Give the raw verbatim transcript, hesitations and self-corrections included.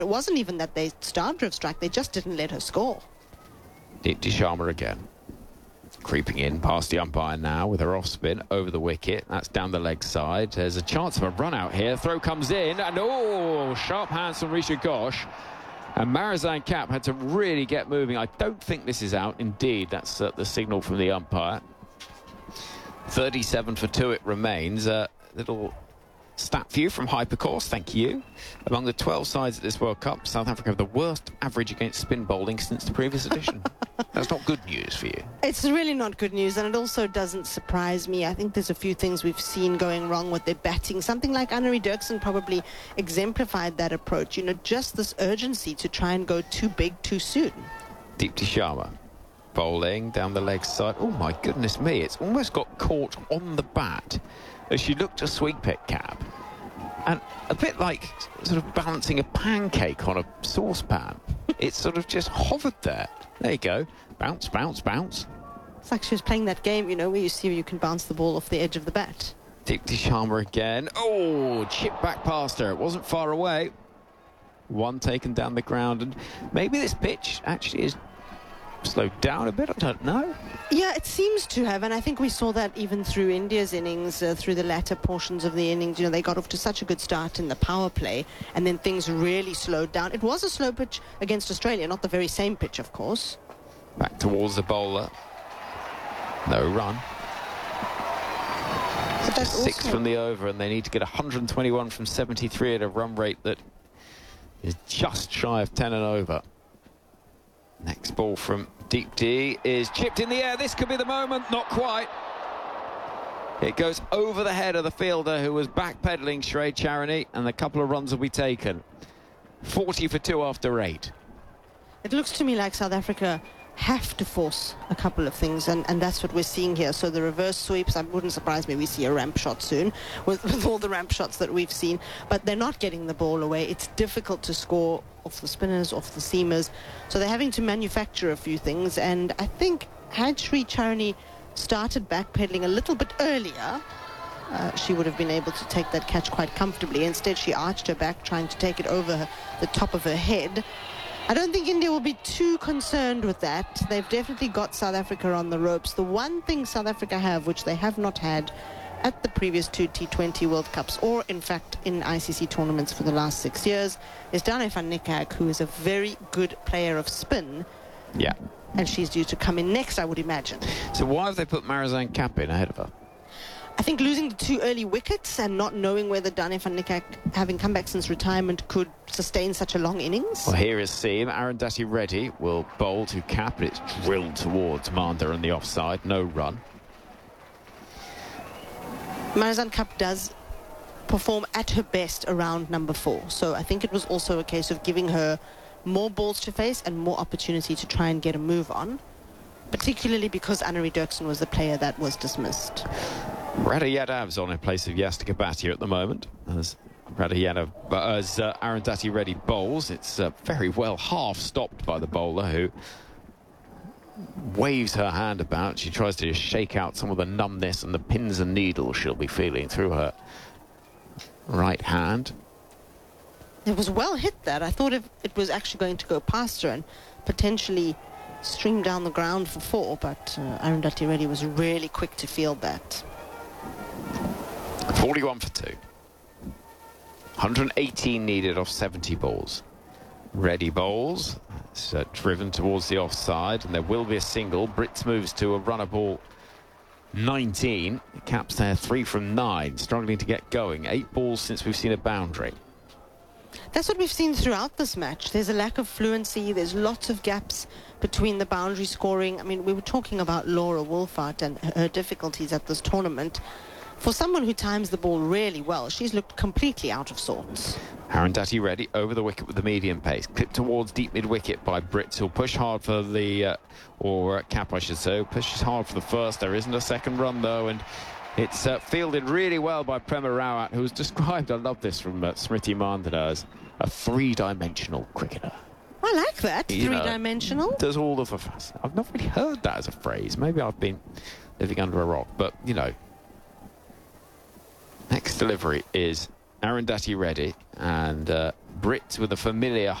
It wasn't even that they started her strike, they just didn't let her score. Deepti Sharma again. Creeping in past the umpire now with her off spin over the wicket. That's down the leg side. There's a chance of a run out here. Throw comes in and oh, sharp hands from Risha Ghosh. And Marizanne Kapp had to really get moving. I don't think this is out. Indeed, that's uh, the signal from the umpire. thirty-seven for two it remains. A uh, little stat view from Hypercourse, thank you. Among the twelve sides at this World Cup, South Africa have the worst average against spin bowling since the previous edition. That's not good news for you. It's really not good news, and it also doesn't surprise me. I think there's a few things we've seen going wrong with their batting. Something like Annerie Dirksen probably exemplified that approach. You know, just this urgency to try and go too big too soon. Deepti Sharma bowling down the leg side. Oh my goodness me, it's almost got caught on the bat as she looked to sweep it, Kapp. And a bit like sort of balancing a pancake on a saucepan. It sort of just hovered there. There you go. Bounce, bounce, bounce. It's like she was playing that game, you know, where you see you can bounce the ball off the edge of the bat. Deepti Sharma again. Oh, chip back past her. It wasn't far away. One taken down the ground. And maybe this pitch actually is slowed down a bit. I don't know. Yeah, it seems to have, and I think we saw that even through India's innings, uh, through the latter portions of the innings. You know, they got off to such a good start in the power play, and then things really slowed down. It was a slow pitch against Australia, not the very same pitch, of course. Back towards the bowler. No run. But that's Just six also from the over, and they need to get one hundred twenty-one from seventy-three at a run rate that is just shy of ten and over. Next ball from Deepti is chipped in the air. This could be the moment. Not quite. It goes over the head of the fielder who was backpedaling, Shrey Charani, and a couple of runs will be taken. forty for two after eight. It looks to me like South Africa have to force a couple of things, and, and that's what we're seeing here. So the reverse sweeps, I wouldn't surprise me we see a ramp shot soon with, with all the ramp shots that we've seen, but they're not getting the ball away. It's difficult to score off the spinners, off the seamers, so they're having to manufacture a few things. And I think had Shrey Charani started backpedaling a little bit earlier, uh, she would have been able to take that catch quite comfortably. Instead she arched her back, trying to take it over her, the top of her head. I don't think India will be too concerned with that. They've definitely got South Africa on the ropes. The one thing South Africa have, which they have not had at the previous two T twenty World Cups, or in fact in I C C tournaments for the last six years, is Dane van Niekerk, who is a very good player of spin. Yeah. And she's due to come in next, I would imagine. So why have they put Marizanne Kapp in ahead of her? I think losing the two early wickets and not knowing whether Dane van Niekerk, having come back since retirement, could sustain such a long innings. Well, here is Seam. Arundhati Reddy will bowl to Kapp, but it's drilled towards Manda on the offside. No run. Marizanne Kapp does perform at her best around number four. So I think it was also a case of giving her more balls to face and more opportunity to try and get a move on, particularly because Annerie Dirksen was the player that was dismissed. Radha Yadav's on in place of Yastika Bhatia at the moment. As Radha Yadav, uh, as uh, Arundhati Reddy bowls, it's uh, very well half stopped by the bowler, who waves her hand about. She tries to just shake out some of the numbness and the pins and needles she'll be feeling through her right hand. It was well hit, that. I thought if it was actually going to go past her and potentially stream down the ground for four, but uh, Arundhati Reddy was really quick to field that. forty-one for two. one hundred eighteen needed off seventy balls. Reddy bowls. It's uh, driven towards the offside, and there will be a single. Brits moves to a runner ball nineteen. Kapp's there three from nine, struggling to get going. Eight balls since we've seen a boundary. That's what we've seen throughout this match. There's a lack of fluency. There's lots of gaps between the boundary scoring. I mean, we were talking about Laura Wolfart and her difficulties at this tournament. For someone who times the ball really well, she's looked completely out of sorts. Arundhati Reddy over the wicket with the medium pace. Clipped towards deep mid-wicket by Brits, who'll push hard for the, uh, or uh, Kapp, I should say, pushes hard for the first. There isn't a second run, though, and it's uh, fielded really well by Prema Rawat, who's described, I love this from uh, Smriti Mandana, as a three-dimensional cricketer. I like that, three-dimensional. Does all of the fuss. I've not really heard that as a phrase. Maybe I've been living under a rock, but, you know, next delivery is Arundhati Reddy and uh, Brits with a familiar